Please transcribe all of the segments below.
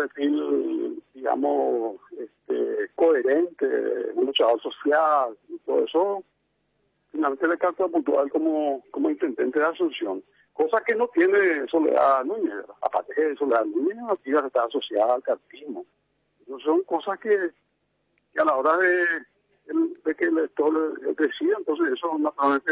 perfil, digamos, coherente, un luchador social y todo eso, finalmente le catapultó a él como intendente de Asunción. Cosa que no tiene Soledad Núñez. Aparte de Soledad Núñez, no tiene la asociada al cartismo. Entonces son cosas que a la hora de que el elector decida, entonces eso naturalmente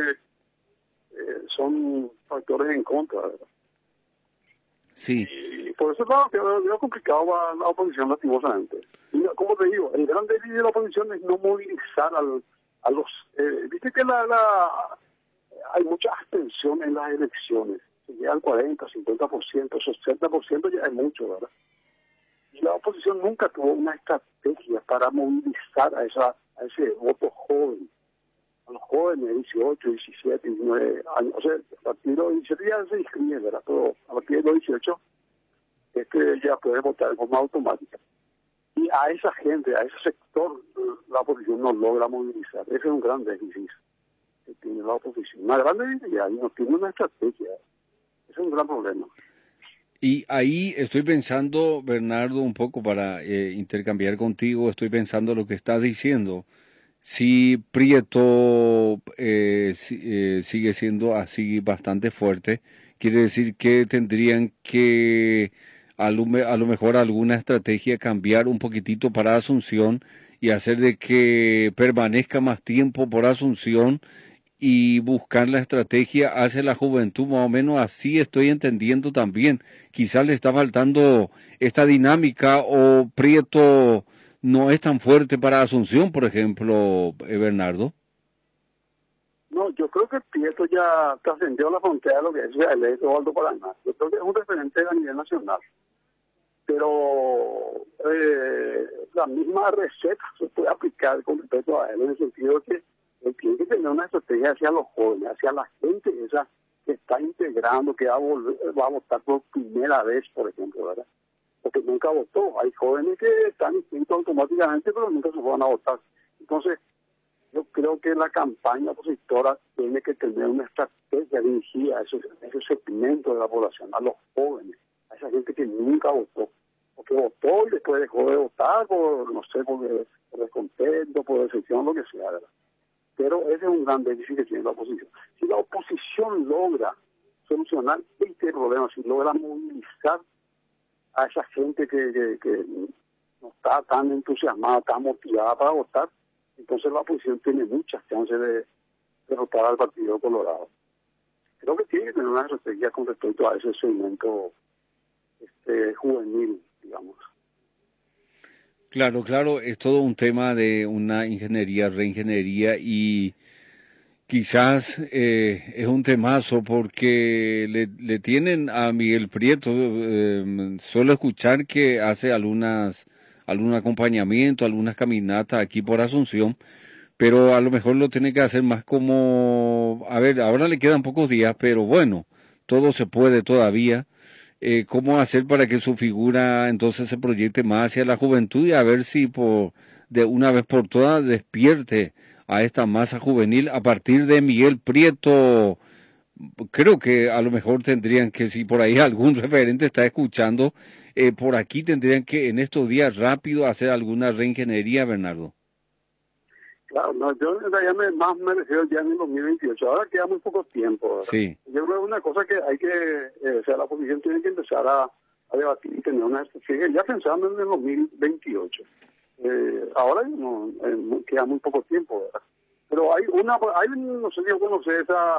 son factores en contra, ¿verdad? Sí. Y por eso es complicado para la oposición lastimosamente. Y como te digo, el gran déficit de la oposición es no movilizar a los... Viste que hay mucha abstención en las elecciones. Se llega al 40, 50%, 60% ya es mucho, ¿verdad? Y la oposición nunca tuvo una estrategia para movilizar a ese voto joven, a los jóvenes de 18, 17, 19 años. O sea, a partir de los 17 ya se inscribe, ¿verdad? Pero a partir de los 18 ya puede votar de forma automática. Y a esa gente, a ese sector, la oposición no logra movilizar. Ese es un gran déficit que tiene la oposición. Una gran debilidad y no tiene una estrategia. Ese es un gran problema. Y ahí estoy pensando, Bernardo, un poco para intercambiar contigo, estoy pensando lo que estás diciendo. Si Prieto sigue siendo así bastante fuerte, quiere decir que tendrían que a lo mejor alguna estrategia cambiar un poquitito para Asunción y hacer de que permanezca más tiempo por Asunción y buscar la estrategia hacia la juventud, más o menos así estoy entendiendo también. Quizás le está faltando esta dinámica o Prieto no es tan fuerte para Asunción, por ejemplo, Bernardo. No, yo creo que Prieto ya trascendió la frontera de lo que es el electo Alto Paraná. Yo creo que es un referente a nivel nacional. Pero la misma receta se puede aplicar con respecto a él, en el sentido de que él tiene que tener una estrategia hacia los jóvenes, hacia la gente esa que está integrando, que va a votar por primera vez, por ejemplo, ¿verdad? Porque nunca votó. Hay jóvenes que están inscritos automáticamente, pero nunca se van a votar. Entonces, yo creo que la campaña opositora tiene que tener una estrategia dirigida a ese segmento de la población, a los jóvenes, a esa gente que nunca votó, o que votó y después dejó de votar por, no sé, por descontento, por decepción, lo que sea, ¿verdad? Pero ese es un gran déficit que tiene la oposición. Si la oposición logra solucionar este problema, si logra movilizar a esa gente que no está tan entusiasmada, tan motivada para votar, entonces la oposición tiene muchas chances de derrotar al Partido Colorado. Creo que tiene que tener una estrategia con respecto a ese segmento juvenil, digamos. Claro, es todo un tema de una ingeniería, reingeniería y quizás es un temazo porque le tienen a Miguel Prieto, suelo escuchar que hace algún acompañamiento, algunas caminatas aquí por Asunción, pero a lo mejor lo tiene que hacer más como, a ver, ahora le quedan pocos días, pero bueno, todo se puede todavía. ¿Cómo hacer para que su figura entonces se proyecte más hacia la juventud y a ver si de una vez por todas despierte a esta masa juvenil a partir de Miguel Prieto? Creo que a lo mejor tendrían que, si por ahí algún referente está escuchando, por aquí tendrían que en estos días rápido hacer alguna reingeniería, Bernardo. Claro, no, yo en realidad más me refiero ya en el 2028. Ahora queda muy poco tiempo, ¿verdad? Sí. Yo creo que es una cosa que hay que, o sea, la oposición tiene que empezar a debatir y tener una estrategia, ya pensando en el 2028. Ahora no, queda muy poco tiempo, ¿verdad? Pero no sé si yo conocí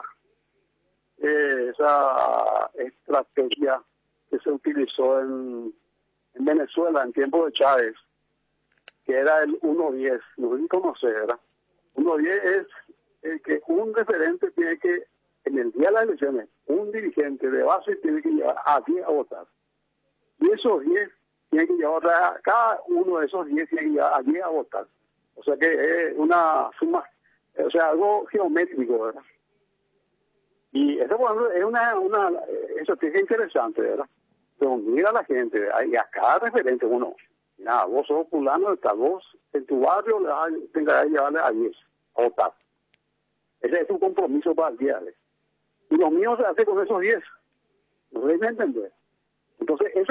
esa estrategia que se utilizó en Venezuela en tiempo de Chávez, que era el 1-10, no sé si conocer, ¿verdad? 1-10 es que un referente tiene que, en el día de las elecciones, un dirigente de base tiene que llevar a 10 a votar. Y esos 10 tienen que llevar, cada uno de esos 10 tiene que llevar a 10 a votar. O sea que es una suma, o sea, algo geométrico, ¿verdad? Y eso, por ejemplo, es una estrategia interesante, ¿verdad? Reunir a la gente, y a cada referente uno. Mira, vos sos fulano, vos en tu barrio tengas que llevarle a 10 a votar. Ese es un compromiso para el día. Y lo mío se hace con esos 10. ¿No deben entender? Entonces, esa